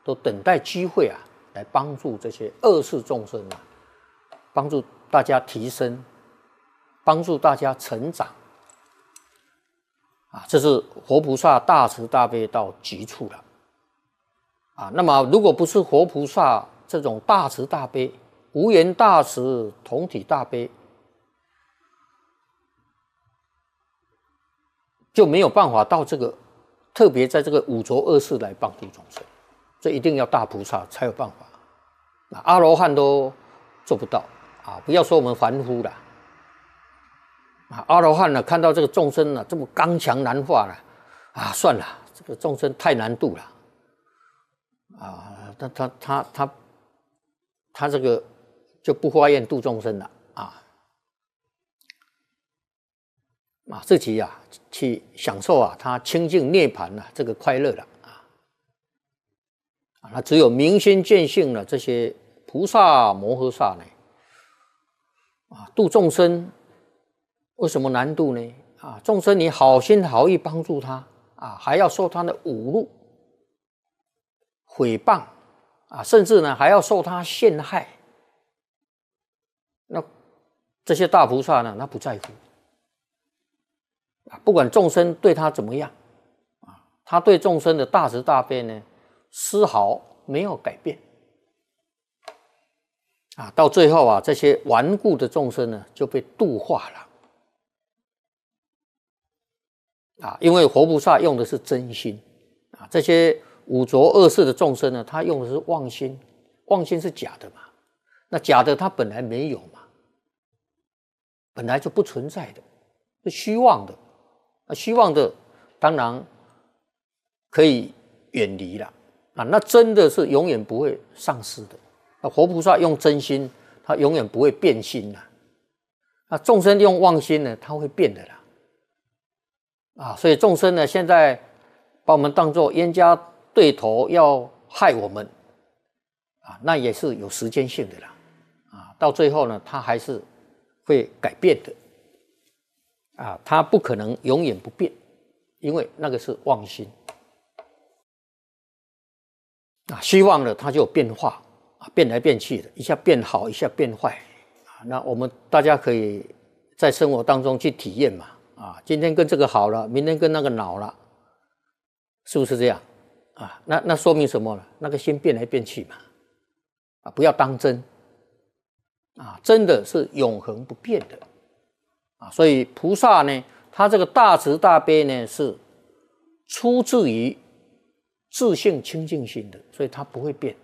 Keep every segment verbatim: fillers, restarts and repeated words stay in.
都等待机会啊，来帮助这些恶世众生啊，帮助大家提升，帮助大家成长啊，这是活菩萨大慈大悲到极处了啊。那么，如果不是活菩萨这种大慈大悲、无缘大慈、同体大悲，就没有办法到这个特别在这个五浊恶世来帮助众生，这一定要大菩萨才有办法。阿罗汉都做不到啊！不要说我们凡夫了啊，阿罗汉呢，看到这个众生呢这么刚强难化了啊，算了，这个众生太难度了啊，他他他他他这个就不发愿度众生了啊啊，自己啊去享受啊他清净涅槃啊这个快乐了啊啊，那只有明心见性了这些菩萨摩诃萨呢啊，度众生为什么难度呢？啊，众生你好心好意帮助他啊，还要受他的侮辱、诽谤啊，甚至呢还要受他陷害。那这些大菩萨呢，他不在乎啊，不管众生对他怎么样啊，他对众生的大慈大悲呢，丝毫没有改变啊。到最后啊，这些顽固的众生呢，就被度化了。啊，因为活菩萨用的是真心啊，这些五浊恶世的众生呢，他用的是妄心，妄心是假的嘛，那假的它本来没有嘛，本来就不存在的，是虚妄的，那虚妄的当然可以远离了啊，那真的是永远不会丧失的。那活菩萨用真心，他永远不会变心啦。那众生用妄心呢，他会变的啦。啊，所以众生呢，现在把我们当作冤家对头，要害我们，啊，那也是有时间性的啦，啊，到最后呢，他还是会改变的，啊，他不可能永远不变，因为那个是妄心，啊，虚妄的它就有变化，啊，变来变去的，一下变好，一下变坏，啊，那我们大家可以在生活当中去体验嘛。啊，今天跟这个好了，明天跟那个恼了，是不是这样？啊，那那说明什么呢？那个心变来变去嘛，啊，不要当真，啊，真的是永恒不变的，啊，所以菩萨呢，他这个大慈大悲呢，是出自于自性清净心的，所以他不会变，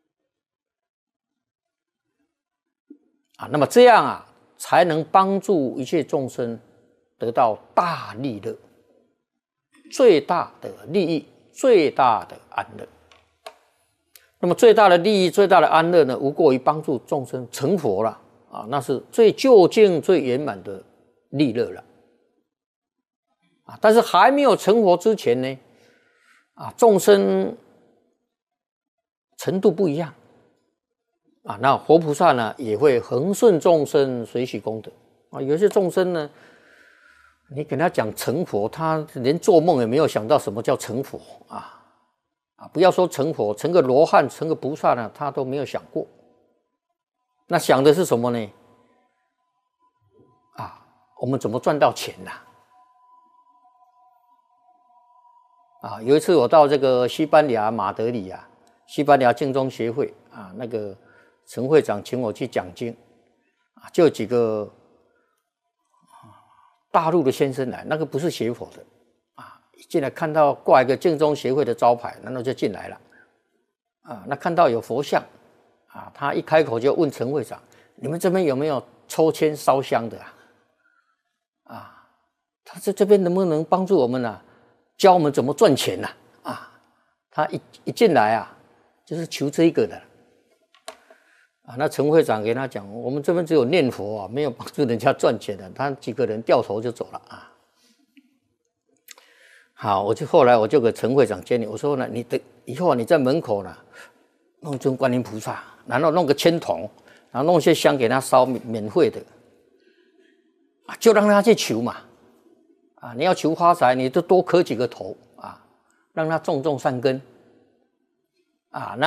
啊，那么这样啊，才能帮助一切众生得到大利乐，最大的利益，最大的安乐。那么最大的利益、最大的安乐呢，无过于帮助众生成佛了啊，那是最究竟、最圆满的利乐了啊。但是还没有成佛之前呢，啊，众生程度不一样啊，那活菩萨呢也会恒顺众生，随喜功德啊。有些众生呢，你跟他讲成佛，他连做梦也没有想到什么叫成佛啊！啊，不要说成佛，成个罗汉、成个菩萨呢，他都没有想过。那想的是什么呢？啊，我们怎么赚到钱呢？啊，有一次我到这个西班牙马德里啊，西班牙净宗协会啊，那个陈会长请我去讲经啊，就有几个大陆的先生来，那个不是学佛的啊，进来看到挂一个净宗协会的招牌，然后就进来了啊。那看到有佛像啊，他一开口就问陈会长：“你们这边有没有抽签烧香的啊？”啊，他在这边能不能帮助我们啊？教我们怎么赚钱呐？啊，啊，他一一进来啊，就是求这个的啊。那陈会长给他讲，我们这边只有念佛啊，没有帮助人家赚钱的。他几个人掉头就走了啊。好，我就后来我就给陈会长建议，我说呢，你的以后你在门口呢弄一尊观音菩萨，然后弄个签筒，然后弄些香给他烧，免费的啊，就让他去求嘛。啊，你要求发财，你就多磕几个头啊，让他种种善根啊。那